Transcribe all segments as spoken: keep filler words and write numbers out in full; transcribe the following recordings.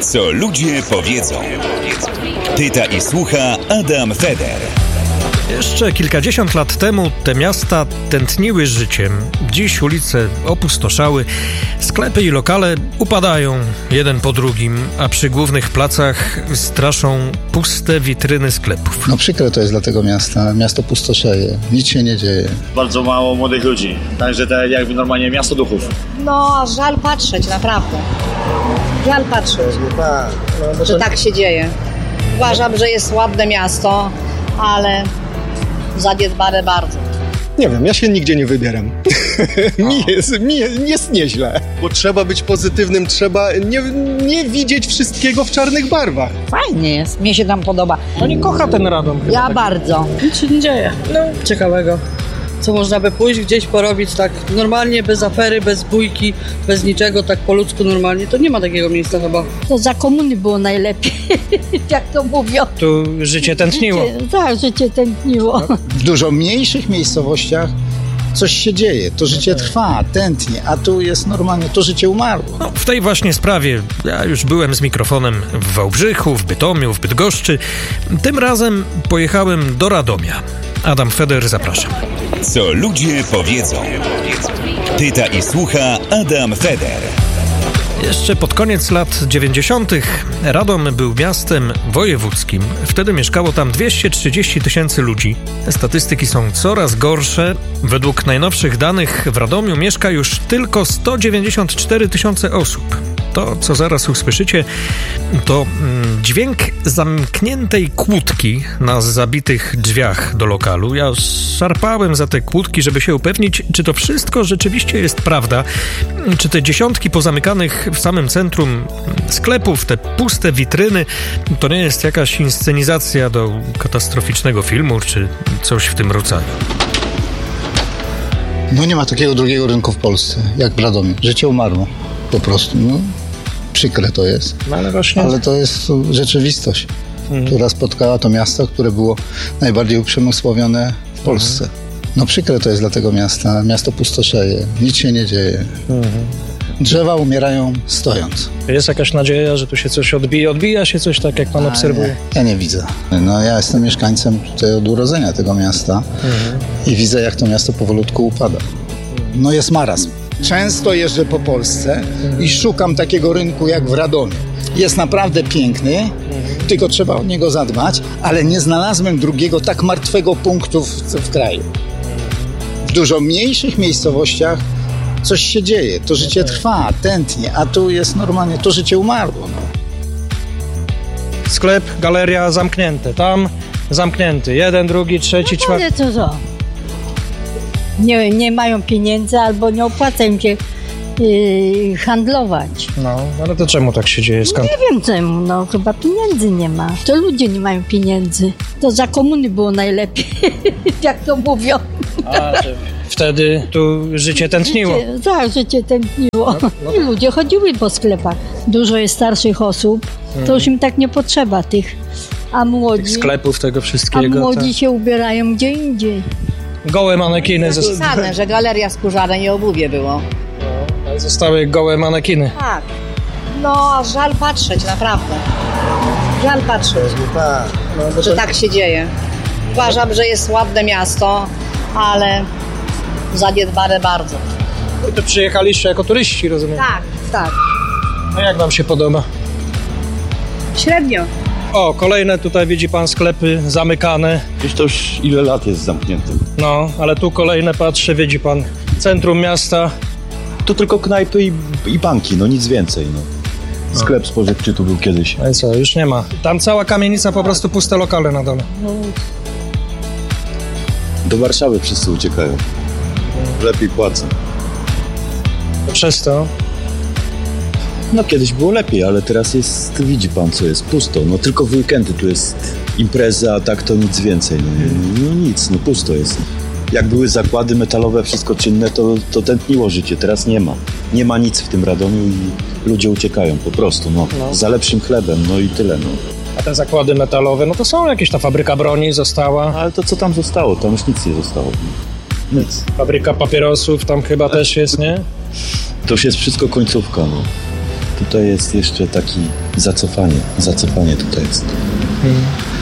Co ludzie powiedzą. Pyta i słucha Adam Feder. Jeszcze kilkadziesiąt lat temu te miasta tętniły życiem. Dziś ulice opustoszały, sklepy i lokale upadają jeden po drugim, a przy głównych placach straszą puste witryny sklepów. No przykre to jest dla tego miasta. Miasto pustoszeje, nic się nie dzieje. Bardzo mało młodych ludzi, także to jakby normalnie miasto duchów. No, żal patrzeć, naprawdę. Żal patrzeć, no, że tak się dzieje. Uważam, że jest ładne miasto, ale zaniedbane bardzo. Nie wiem, ja się nigdzie nie wybieram. mi, jest, mi jest nieźle. Bo trzeba być pozytywnym, trzeba nie, nie widzieć wszystkiego w czarnych barwach. Fajnie jest, mnie się tam podoba. Pani kocha ten Radom. Ja tak bardzo. Nic się nie dzieje. No, ciekawego. Co można by pójść, gdzieś porobić tak normalnie, bez afery, bez bójki, bez niczego, tak po ludzku normalnie. To nie ma takiego miejsca chyba. To za komuny było najlepiej, jak to mówią. Tu życie tętniło. Życie, tak, życie tętniło. W dużo mniejszych miejscowościach coś się dzieje, to życie trwa, tętnie, a tu jest normalnie, to życie umarło. No, w tej właśnie sprawie ja już byłem z mikrofonem w Wałbrzychu, w Bytomiu, w Bydgoszczy. Tym razem pojechałem do Radomia. Adam Feder, zapraszam. Co ludzie powiedzą. Pyta i słucha Adam Feder. Jeszcze pod koniec lat dziewięćdziesiątych Radom był miastem wojewódzkim. Wtedy mieszkało tam dwieście trzydzieści tysięcy ludzi. Statystyki są coraz gorsze. Według najnowszych danych w Radomiu mieszka już tylko sto dziewięćdziesiąt cztery tysiące osób. To, co zaraz usłyszycie, to mm, dźwięk zamkniętej kłódki na zabitych drzwiach do lokalu. Ja szarpałem za te kłódki, żeby się upewnić, czy to wszystko rzeczywiście jest prawda. Czy te dziesiątki pozamykanych w samym centrum sklepów, te puste witryny, to nie jest jakaś inscenizacja do katastroficznego filmu, czy coś w tym rodzaju. No nie ma takiego drugiego rynku w Polsce, jak w Radomiu. Życie umarło. Po prostu, no. Przykre to jest, no ale, właśnie... ale to jest rzeczywistość, mhm. która spotkała to miasto, które było najbardziej uprzemysłowione w Polsce. Mhm. No przykre to jest dla tego miasta. Miasto pustoszeje, nic się nie dzieje. Mhm. Drzewa umierają stojąc. Jest jakaś nadzieja, że tu się coś odbija? Odbija się coś tak, jak pan A, obserwuje? Nie, ja nie widzę. No ja jestem mieszkańcem tutaj od urodzenia tego miasta mhm. i widzę, jak to miasto powolutku upada. No jest marazm. Często jeżdżę po Polsce i szukam takiego rynku jak w Radomiu. Jest naprawdę piękny, tylko trzeba o niego zadbać, ale nie znalazłem drugiego tak martwego punktu w, w kraju. W dużo mniejszych miejscowościach coś się dzieje, to życie trwa, tętnie, a tu jest normalnie, to życie umarło. Sklep, galeria zamknięte, tam zamknięty, jeden, drugi, trzeci, no, czwarty. Ale co to? Nie, nie mają pieniędzy albo nie opłaca im się yy, handlować. No, ale to czemu tak się dzieje? Skąd? Nie wiem czemu, no chyba pieniędzy nie ma. To ludzie nie mają pieniędzy. To za komuny było najlepiej, jak to mówią. A, że wtedy tu życie tętniło. Życie, tak, życie tętniło. No, no. I ludzie chodziły po sklepach. Dużo jest starszych osób, hmm. to już im tak nie potrzeba tych. A młodzi... Tych sklepów, tego wszystkiego. A młodzi tak. się ubierają gdzie indziej. Gołe manekiny. Zapisane, że galeria skórzane i obuwie było. No, ale zostały gołe manekiny. Tak. No, żal patrzeć, naprawdę. Żal patrzeć, no, że tak się dzieje. Uważam, że jest ładne miasto, ale zaniedbane bardzo. I to przyjechaliście jako turyści, rozumiem? Tak, tak. A jak wam się podoba? Średnio. O, kolejne tutaj widzi pan sklepy zamykane. Już to już ile lat jest zamknięte. No, ale tu kolejne patrzę, widzi pan centrum miasta. Tu tylko knajpy i, i banki, no nic więcej. No. Sklep spożywczy tu był kiedyś. Ale co, już nie ma. Tam cała kamienica, po prostu puste lokale na dole. Do Warszawy wszyscy uciekają. Lepiej płacą. Przez to? No kiedyś było lepiej, ale teraz jest, widzi pan co jest, pusto. No tylko w weekendy tu jest impreza, a tak to nic więcej. No, no nic, no pusto jest. Jak były zakłady metalowe, wszystko czynne, to, to tętniło życie. Teraz nie ma. Nie ma nic w tym Radomiu i ludzie uciekają po prostu, no. no. Za lepszym chlebem, no i tyle, no. A te zakłady metalowe, no to są jakieś, ta fabryka broni została. Ale to co tam zostało? Tam już nic nie zostało. Nic. Fabryka papierosów tam chyba też jest, nie? To już jest wszystko końcówka, no. Tutaj jest jeszcze taki zacofanie, zacofanie tutaj jest. Hmm.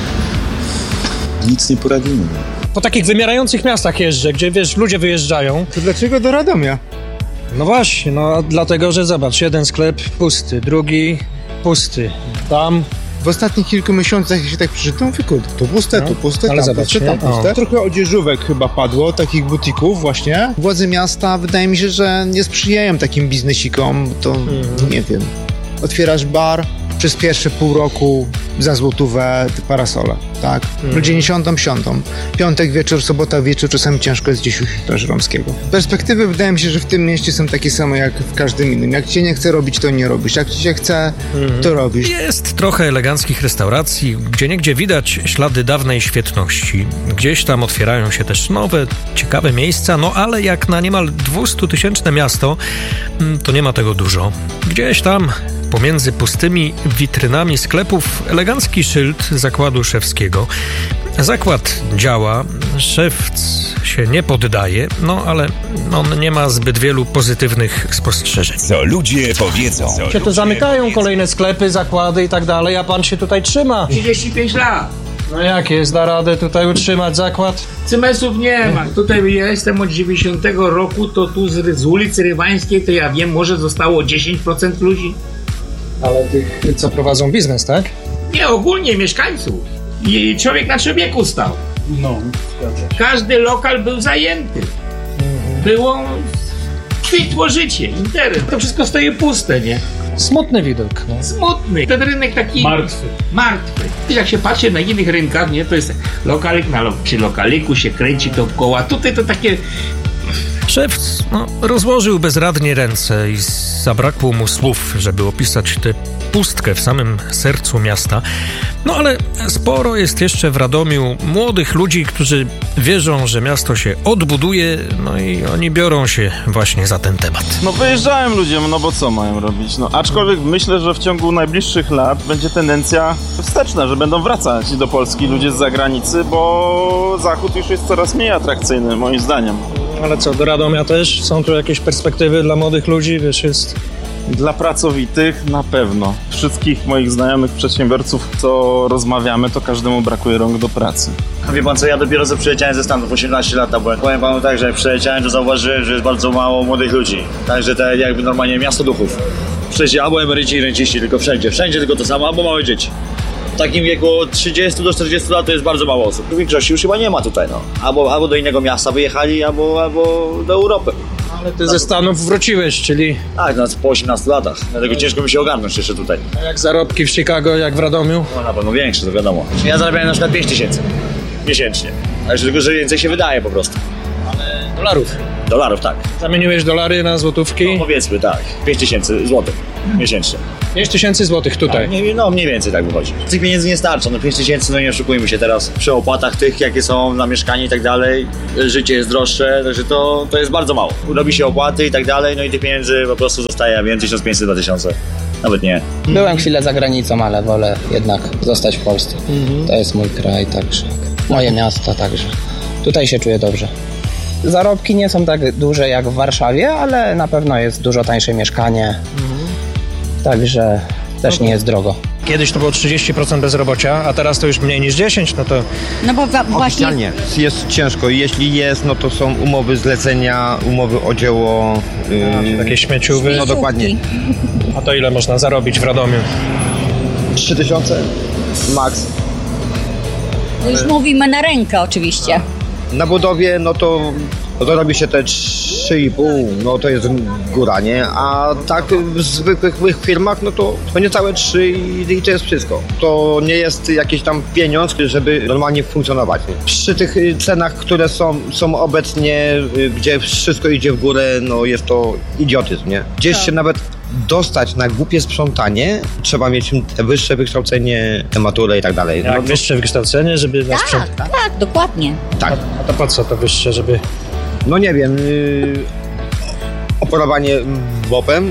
Nic nie poradzimy. Po takich wymierających miastach jeżdżę, gdzie wiesz, ludzie wyjeżdżają. To dlaczego do Radomia? No właśnie, no dlatego, że zobacz, jeden sklep pusty, drugi pusty, tam... W ostatnich kilku miesiącach, jak się tak przeczytam, wykład, to puste, no, to puste, ale tam zobacz, puste, tam puste. O. Trochę odzieżówek chyba padło, takich butików właśnie. Władze miasta, wydaje mi się, że nie sprzyjają takim biznesikom, to mm. nie wiem. Otwierasz bar, przez pierwsze pół roku za złotówę te parasole, tak? Mm. Ludzie nie siądą, siądą. Piątek wieczór, sobota wieczór, czasami ciężko jest gdzieś u Żeromskiego. Perspektywy wydaje mi się, że w tym mieście są takie same jak w każdym innym. Jak cię nie chce robić, to nie robisz. Jak ci się chce, mm. to robisz. Jest trochę eleganckich restauracji, gdzieniegdzie widać ślady dawnej świetności. Gdzieś tam otwierają się też nowe, ciekawe miejsca, no ale jak na niemal dwustutysięczne miasto, to nie ma tego dużo. Gdzieś tam pomiędzy pustymi witrynami sklepów elegancki szyld zakładu szewskiego. Zakład działa, szewc się nie poddaje, no ale on nie ma zbyt wielu pozytywnych spostrzeżeń. Co ludzie powiedzą. Co się tu zamykają kolejne sklepy, zakłady i tak dalej, a pan się tutaj trzyma. trzydzieści pięć lat. No jak jest, da radę tutaj utrzymać zakład? Cymesów nie ma. Tutaj ja jestem od dziewięćdziesiątego roku, to tu z, z ulicy Rywańskiej, to ja wiem, może zostało dziesięć procent ludzi. Ale tych, co prowadzą biznes, tak? Nie, ogólnie mieszkańców. I człowiek na człowieku stał. No, każdy lokal był zajęty. Mhm. Było... kwitło życie, interes. To wszystko stoi puste, nie? Smutny widok. No. Smutny. Ten rynek taki... Martwy. Martwy. Jak się patrzy na innych rynkach, nie? To jest lokalik na lo- przy lokaliku się kręci dookoła. Tutaj to takie... Szewc no, rozłożył bezradnie ręce i zabrakło mu słów, żeby opisać tę pustkę w samym sercu miasta. No ale sporo jest jeszcze w Radomiu młodych ludzi, którzy wierzą, że miasto się odbuduje, no i oni biorą się właśnie za ten temat. No wyjeżdżają ludzie, no bo co mają robić? No aczkolwiek myślę, że w ciągu najbliższych lat będzie tendencja wsteczna, że będą wracać do Polski ludzie z zagranicy, bo Zachód już jest coraz mniej atrakcyjny, moim zdaniem. Ale co, do Radomia też? Są tu jakieś perspektywy dla młodych ludzi? Wiesz, jest... Dla pracowitych na pewno. Wszystkich moich znajomych przedsiębiorców, co rozmawiamy, to każdemu brakuje rąk do pracy. A wie pan co, ja dopiero co przyleciałem ze Stanów, osiemnaście lat byłem. Powiem panu tak, że jak przyleciałem, to zauważyłem, że jest bardzo mało młodych ludzi. Także to jakby normalnie miasto duchów. Przecież albo emeryci i renciści, tylko wszędzie. Wszędzie tylko to samo, albo małe dzieci. W takim wieku od trzydziestu do czterdziestu lat to jest bardzo mało osób. W większości już chyba nie ma tutaj, no. Albo, albo do innego miasta wyjechali, albo, albo do Europy. Ale ty ze Stanów wróciłeś, czyli... Tak, no, po osiemnastu latach. Dlatego ciężko mi się ogarnąć jeszcze tutaj. A jak zarobki w Chicago, jak w Radomiu? No na pewno większe, to wiadomo. Ja zarabiałem na przykład pięć tysięcy miesięcznie. A jeszcze tylko, że więcej się wydaje po prostu. Ale dolarów? Dolarów, tak. Zamieniłeś dolary na złotówki? No powiedzmy, tak. pięć tysięcy złotych miesięcznie. pięć tysięcy złotych tutaj? No, no mniej więcej tak wychodzi. Tych pieniędzy nie starcza, no pięć tysięcy, no nie oszukujmy się teraz. Przy opłatach tych, jakie są na mieszkanie i tak dalej, życie jest droższe, także to, to jest bardzo mało. Robi się opłaty i tak dalej, no i tych pieniędzy po prostu zostaje, ja wiem, tysiąc pięćset, dwa tysiące. Nawet nie. Byłem chwilę za granicą, ale wolę jednak zostać w Polsce. Mhm. To jest mój kraj, także moje miasto, także tutaj się czuję dobrze. Zarobki nie są tak duże jak w Warszawie, ale na pewno jest dużo tańsze mieszkanie, mhm. Także też nie jest drogo. Kiedyś to było trzydzieści procent bezrobocia, a teraz to już mniej niż dziesięć, no to... No bo wa- właśnie... Oficjalnie jest ciężko. Jeśli jest, no to są umowy zlecenia, umowy o dzieło... Yy, takie śmieciowe. No dokładnie. A to ile można zarobić w Radomiu? trzy tysiące max. No już mówimy na rękę oczywiście. Na budowie, no to, no to robi się te trzy i pół, no to jest góra, nie? A tak w zwykłych firmach, no to, to niecałe trzy i, i to jest wszystko. To nie jest jakiś tam pieniądz, żeby normalnie funkcjonować. Przy tych cenach, które są, są obecnie, gdzie wszystko idzie w górę, no jest to idiotyzm, nie? Gdzieś się nawet dostać na głupie sprzątanie, trzeba mieć wyższe wykształcenie, maturę i tak dalej. Jak no, wyższe wykształcenie, żeby... Tak, sprząt... tak, tak, dokładnie. Tak. A, a to po co to wyższe, żeby... No nie wiem, yy... operowanie wopem.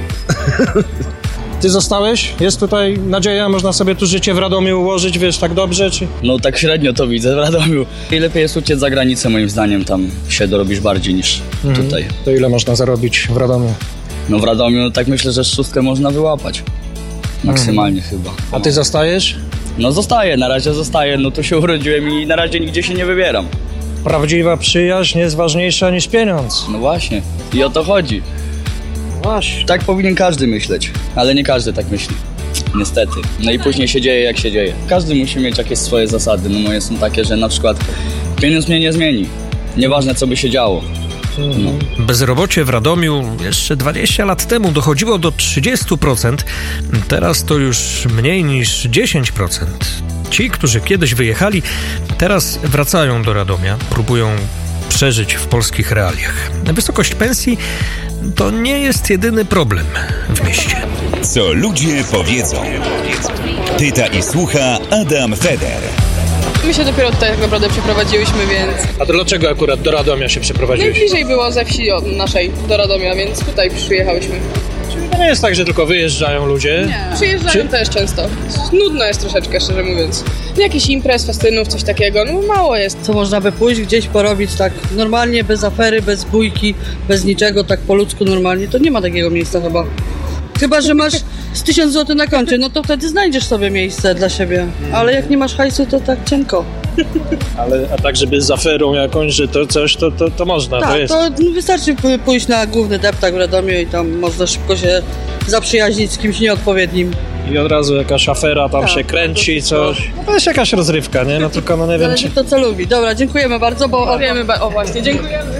Ty zostałeś? Jest tutaj nadzieja? Można sobie tu życie w Radomiu ułożyć, wiesz, tak dobrze, czy... No tak średnio to widzę w Radomiu. I lepiej jest uciec za granicę, moim zdaniem, tam się dorobisz bardziej niż mhm. tutaj. To ile można zarobić w Radomiu? No w Radomiu tak myślę, że szóstkę można wyłapać. Maksymalnie Mhm. chyba. A ty zostajesz? No zostaję, na razie zostaję, no tu się urodziłem i na razie nigdzie się nie wybieram. Prawdziwa przyjaźń jest ważniejsza niż pieniądz. No właśnie, i o to chodzi. Właśnie. Tak powinien każdy myśleć, ale nie każdy tak myśli. Niestety. No i później się dzieje jak się dzieje. Każdy musi mieć jakieś swoje zasady. No moje są takie, że na przykład pieniądz mnie nie zmieni. Nieważne co by się działo. No. Bezrobocie w Radomiu jeszcze dwadzieścia lat temu dochodziło do trzydziestu procent. Teraz to już mniej niż dziesięć procent. Ci, którzy kiedyś wyjechali, teraz wracają do Radomia, próbują przeżyć w polskich realiach. Wysokość pensji to nie jest jedyny problem w mieście. Co ludzie powiedzą. Pyta i słucha Adam Feder. My się dopiero tutaj tak naprawdę przeprowadziłyśmy, więc... A to dlaczego akurat do Radomia się przeprowadziłeś? Najbliżej było ze wsi od naszej do Radomia, więc tutaj przyjechałyśmy. Czyli to nie jest tak, że tylko wyjeżdżają ludzie? Nie, przyjeżdżają Czy... też często. Nudno jest troszeczkę, szczerze mówiąc. Jakiś imprez, festynów, coś takiego, no mało jest. Co można by pójść gdzieś porobić tak normalnie, bez afery, bez bójki, bez niczego, tak po ludzku normalnie, to nie ma takiego miejsca chyba. Chyba że masz z tysiąc złotych na koncie, no to wtedy znajdziesz sobie miejsce dla siebie. Ale jak nie masz hajsu, to tak cienko. Ale a tak, żeby z aferą jakąś, że to coś, to, to, to można, Tak, to jest. to wystarczy p- pójść na główny deptak w Radomiu i tam można szybko się zaprzyjaźnić z kimś nieodpowiednim. I od razu jakaś afera tam Tak, się kręci, to- coś. No to jest jakaś rozrywka, nie? No tylko no nie wiem, Zależy czy... kto co lubi. Dobra, dziękujemy bardzo, bo... Dziękujemy, ba- o właśnie, dziękujemy.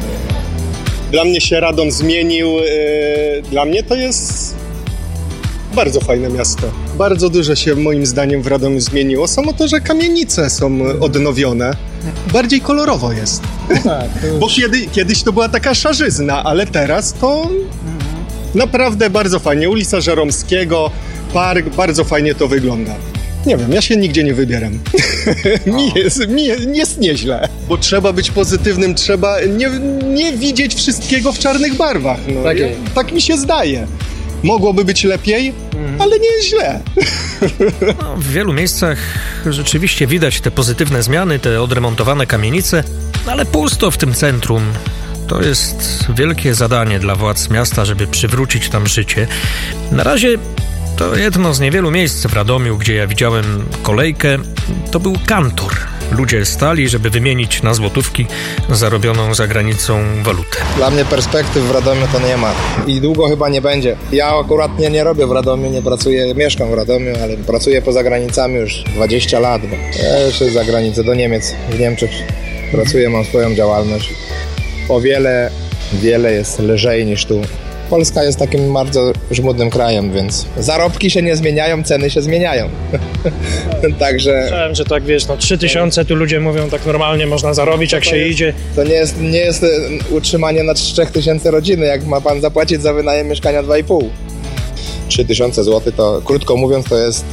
Dla mnie się Radom zmienił. Yy, Dla mnie to jest bardzo fajne miasto. Bardzo dużo się moim zdaniem w Radomiu zmieniło. Samo to, że kamienice są odnowione. Bardziej kolorowo jest. Tak, to Bo kiedy, kiedyś to była taka szarzyzna, ale teraz to naprawdę bardzo fajnie. Ulica Żeromskiego, park, bardzo fajnie to wygląda. Nie wiem, ja się nigdzie nie wybieram. mi, jest, mi jest nieźle. Bo trzeba być pozytywnym, trzeba nie, nie widzieć wszystkiego w czarnych barwach. No, Tak ja, jest. tak mi się zdaje. Mogłoby być lepiej, ale nie jest źle. No, w wielu miejscach rzeczywiście widać te pozytywne zmiany, te odremontowane kamienice, ale pusto w tym centrum. To jest wielkie zadanie dla władz miasta, żeby przywrócić tam życie. Na razie to jedno z niewielu miejsc w Radomiu, gdzie ja widziałem kolejkę, to był kantor. Ludzie stali, żeby wymienić na złotówki zarobioną za granicą walutę. Dla mnie perspektyw w Radomiu to nie ma i długo chyba nie będzie. Ja akurat nie, nie robię w Radomiu, nie pracuję, mieszkam w Radomiu, ale pracuję poza granicami już dwadzieścia lat. Bo ja jeszcze za granicę, do Niemiec, w Niemczech pracuję, mam swoją działalność. O wiele, wiele jest lżej niż tu. Polska jest takim bardzo żmudnym krajem, więc zarobki się nie zmieniają, ceny się zmieniają. Także... Słyszałem, że tak wiesz, no trzy tysiące tu ludzie mówią tak normalnie można zarobić, jak to się jest, idzie. To nie jest, nie jest e, utrzymanie na trzech tysięcy rodziny, jak ma pan zapłacić za wynajem mieszkania dwa i pół. trzy tysiące złotych to, krótko mówiąc, to jest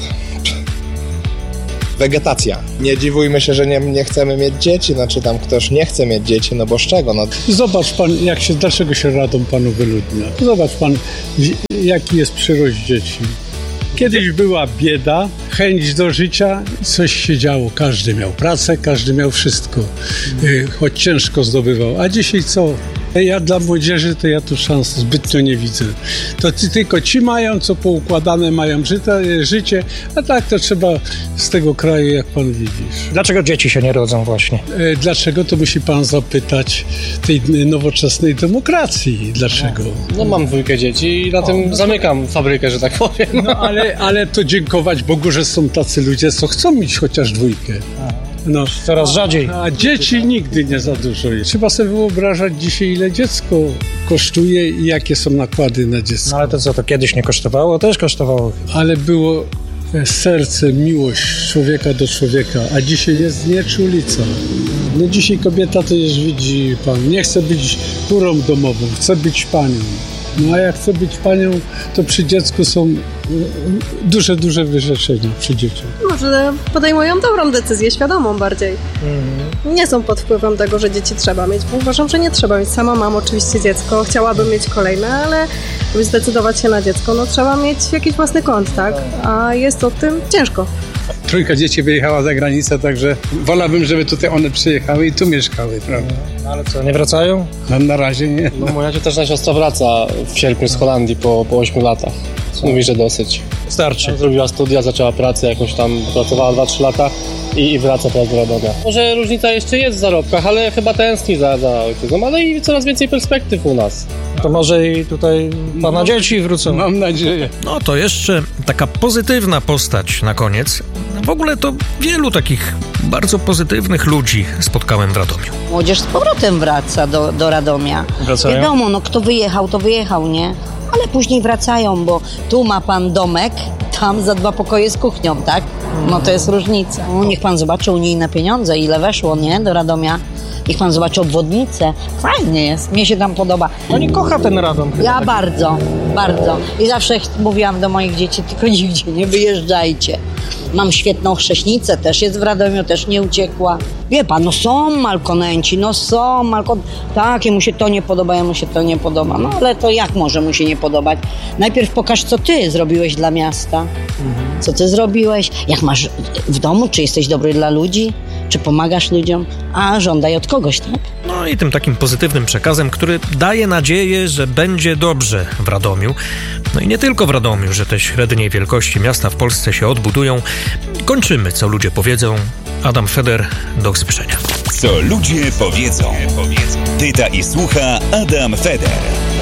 wegetacja. Nie dziwujmy się, że nie, nie chcemy mieć dzieci, znaczy tam ktoś nie chce mieć dzieci, no bo z czego? No. Zobacz pan, jak się, dlaczego się Radom panu wyludnia. Zobacz pan, jaki jest przyrost dzieci. Kiedyś była bieda, chęć do życia, coś się działo. Każdy miał pracę, każdy miał wszystko, choć ciężko zdobywał. A dzisiaj co? Ja dla młodzieży to ja tu szans zbytnio nie widzę. To ty, tylko ci mają, co poukładane mają życie, życie, a tak to trzeba z tego kraju, jak pan widzisz. Dlaczego dzieci się nie rodzą właśnie? E, dlaczego? To musi pan zapytać tej nowoczesnej demokracji. Dlaczego? No mam dwójkę dzieci i na tym no, zamykam fabrykę, że tak powiem. No ale, ale to dziękować Bogu, że są tacy ludzie, co chcą mieć chociaż dwójkę. No, coraz rzadziej. A dzieci nigdy nie za dużo jest. Trzeba sobie wyobrażać dzisiaj, ile dziecko kosztuje i jakie są nakłady na dziecko. No ale to co, to kiedyś nie kosztowało? Też kosztowało. Ale było serce, miłość człowieka do człowieka, a dzisiaj jest nieczulica. No dzisiaj kobieta to już widzi pan, nie chce być kurą domową, chce być panią. No a jak chce być panią, to przy dziecku są duże, duże wyrzeczenia przy dzieciach. Może podejmują dobrą decyzję, świadomą bardziej. Mhm. Nie są pod wpływem tego, że dzieci trzeba mieć, bo uważam, że nie trzeba mieć. Sama mam oczywiście dziecko, chciałabym mieć kolejne, ale żeby zdecydować się na dziecko, no trzeba mieć jakiś własny kąt, tak? A jest o tym ciężko. Trójka dzieci wyjechała za granicę, także wolałbym, żeby tutaj one przyjechały i tu mieszkały, prawda? No ale co, nie wracają? No, na razie nie. No moja ciocia siostra wraca w sierpniu z Holandii po, po ośmiu latach. Mówi, że dosyć. Starczy. Zrobiła studia, zaczęła pracę, jakąś tam pracowała dwa trzy lata i, i wraca teraz do Radomia. Może różnica jeszcze jest w zarobkach, ale chyba tęskni za, za ojczyzną, ale i coraz więcej perspektyw u nas. To może i tutaj pana no, dzieci wrócą. Mam nadzieję. No to jeszcze taka pozytywna postać na koniec. W ogóle to wielu takich bardzo pozytywnych ludzi spotkałem w Radomiu. Młodzież z powrotem wraca do, do Radomia. Wracają? Wiadomo, no kto wyjechał, to wyjechał, nie? Ale później wracają, bo tu ma pan domek, tam za dwa pokoje z kuchnią, tak? No to jest różnica. No, niech pan zobaczy unijne pieniądze, ile weszło, nie? Do Radomia. Niech pan zobaczy obwodnicę. Fajnie jest, mnie się tam podoba. Oni kocha ten Radom. Ja bardzo, bardzo. I zawsze mówiłam do moich dzieci, tylko nigdzie nie wyjeżdżajcie. Mam świetną chrześnicę, też jest w Radomiu, też nie uciekła. Wie pan, no są malkonenci, no są malkon... Tak, jemu się to nie podoba, jemu się to nie podoba. No ale to jak może mu się nie podobać? Najpierw pokaż, co ty zrobiłeś dla miasta. Co ty zrobiłeś? Jak masz w domu? Czy jesteś dobry dla ludzi? Czy pomagasz ludziom? A żądaj od kogoś, tak? No i tym takim pozytywnym przekazem, który daje nadzieję, że będzie dobrze w Radomiu. No i nie tylko w Radomiu, że te średniej wielkości miasta w Polsce się odbudują. Kończymy, co ludzie powiedzą. Adam Feder, do usłyszenia. Co ludzie powiedzą. Pyta i słucha Adam Feder.